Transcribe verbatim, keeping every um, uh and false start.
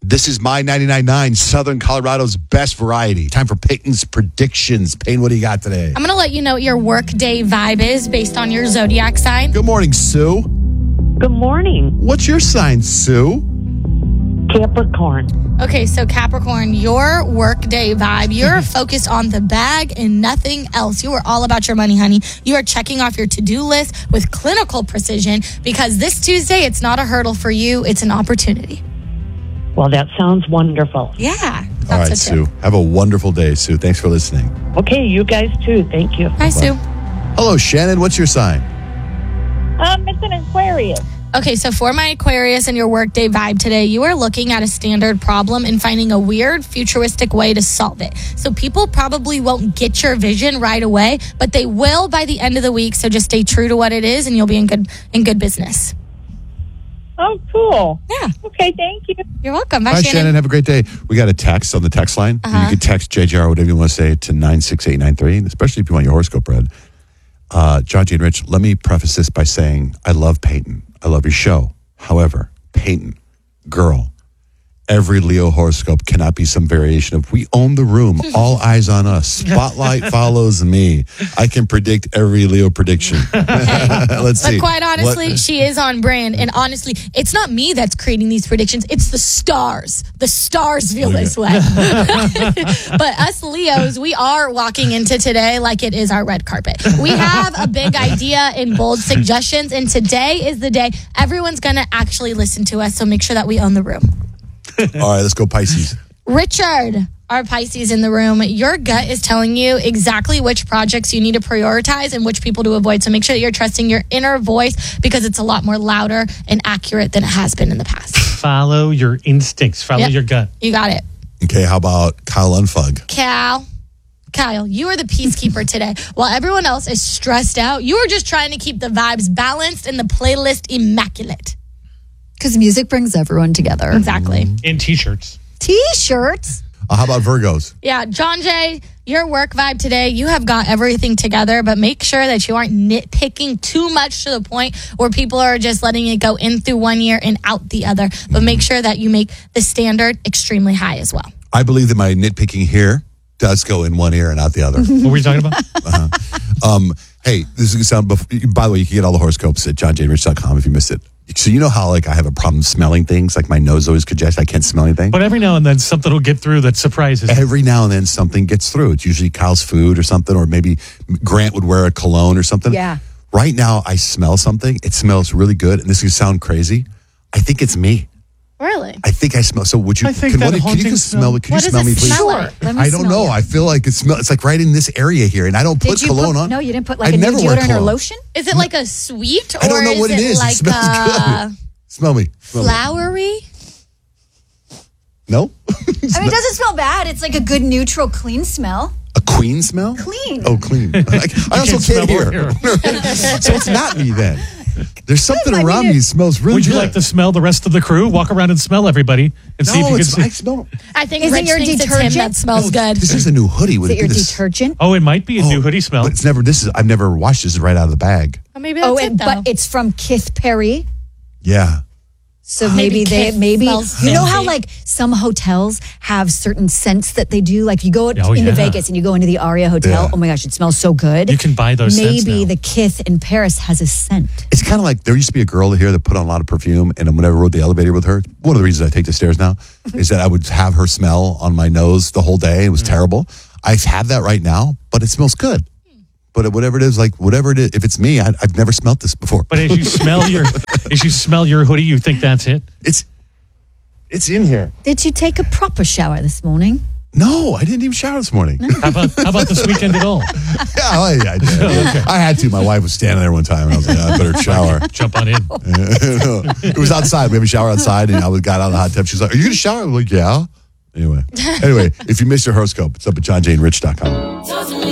This is My ninety-nine point nine, Southern Colorado's best variety. Time for Peyton's predictions. Peyton, what do you got today? I'm going to let you know what your workday vibe is based on your zodiac sign. Good morning, Sue. Good morning. What's your sign, Sue? Capricorn. Okay, so Capricorn, your workday vibe, you're focused on the bag and nothing else. You are all about your money, honey. You are checking off your to-do list with clinical precision because this Tuesday, it's not a hurdle for you. It's an opportunity. Well, that sounds wonderful. Yeah. All right, Sue. Have a wonderful day, Sue. Thanks for listening. Okay, you guys too. Thank you. Hi, Sue. Hello, Shannon. What's your sign? Um, it's an Aquarius. Okay, so for my Aquarius and your workday vibe today, you are looking at a standard problem and finding a weird, futuristic way to solve it. So people probably won't get your vision right away, but they will by the end of the week. So just stay true to what it is, and you'll be in good in good business. Oh, cool. Yeah. Okay, thank you. You're welcome. Bye, Bye, Shannon. Shannon. Have a great day. We got a text on the text line. Uh-huh. You can text J J R, whatever you want to say, to nine six eight nine three, especially if you want your horoscope read. Uh, John G. and Rich, let me preface this by saying I love Peyton. I love your show. However, Peyton, girl, every Leo horoscope cannot be some variation of we own the room, all eyes on us, spotlight follows me. I can predict every Leo prediction. Let's see. But quite honestly, What- she is on brand. And honestly, it's not me that's creating these predictions. It's the stars. The stars feel this way. But us Leos, we are walking into today like it is our red carpet. We have a big idea and bold suggestions. And today is the day everyone's going to actually listen to us. So make sure that we own the room. All right, let's go Pisces. Richard, our Pisces in the room, your gut is telling you exactly which projects you need to prioritize and which people to avoid. So make sure that you're trusting your inner voice because it's a lot more louder and accurate than it has been in the past. Follow your instincts. Follow Yep. your gut. You got it. Okay, how about Kyle Unfug? Cal, Kyle, you are the peacekeeper today. While everyone else is stressed out, you are just trying to keep the vibes balanced and the playlist immaculate. Because music brings everyone together. Exactly. In T-shirts. T-shirts. Uh, how about Virgos? Yeah, John Jay, your work vibe today, you have got everything together, but make sure that you aren't nitpicking too much to the point where people are just letting it go in through one year and out the other. But make sure that you make the standard extremely high as well. I believe that my nitpicking here does go in one ear and out the other. What were you talking about? uh-huh. um, hey, this is going to sound... Bef- by the way, you can get all the horoscopes at john j rich dot com if you missed it. So you know how like I have a problem smelling things? Like my nose always congests. I can't smell anything. But every now and then something will get through that surprises you. Every now and then something gets through. It's usually Kyle's food or something, or maybe Grant would wear a cologne or something. Yeah. Right now I smell something. It smells really good. And this is going to sound crazy. I think it's me. Really? I think I smell. So would you? I think can, that what, can you haunting just smell- smell it? Can What you does smell it me, please? smell Sure. like? Let me I don't smell know. you. I feel like it smells. It's like right in this area here, and I don't put Did you cologne put, on. No, you didn't put like I a new never wear deodorant or cologne. lotion? Is it like a sweet or I don't know is what it it is. It like smells uh, good. Smell me. Smell me. flowery? No. I mean, it doesn't smell bad. It's like a good neutral, clean smell. A queen smell? Clean. Oh, clean. Like, I also can't can't smell hear. here. So it's not me then. There's something I mean, around it- me that smells really Would you good. like to smell the rest of the crew? Walk around and smell everybody and see if No, you can it's, see. I smell. I think Is it Rich your thinks it's him detergent? that smells good. This is a new hoodie. Would Is it it your be this? detergent? Oh, it might be a Oh, new hoodie smell. But it's never. This is. I've never washed this right out of the bag. Oh, maybe that's Oh, it, and, though. but it's from Kith Perry. Yeah. So Maybe maybe they Kith maybe smells you know how fancy. like some hotels have certain scents that they do. Like you go Oh, into yeah. Vegas and you go into the Aria Hotel. Yeah. Oh my gosh, it smells so good. You can buy those scents Maybe now. the Kith in Paris has a scent. It's kind of like there used to be a girl here that put on a lot of perfume, and whenever I rode the elevator with her, one of the reasons I take the stairs now is that I would have her smell on my nose the whole day. It was terrible. I have that right now, but it smells good. But whatever it is, like whatever it is, if it's me, I, I've never smelled this before. But as you smell your as you smell your hoodie, you think that's it? It's it's in here. Did you take a proper shower this morning? No, I didn't even shower this morning. How about how about this weekend at all? Yeah, oh, yeah, I did. I had to. My wife was standing there one time, and I was like, I better shower. Jump on in. It was outside. We have a shower outside, and I was got out of the hot tub. She's like, "Are you gonna shower?" I'm like, "Yeah." Anyway, anyway, if you missed your horoscope, it's up at john jane rich dot com.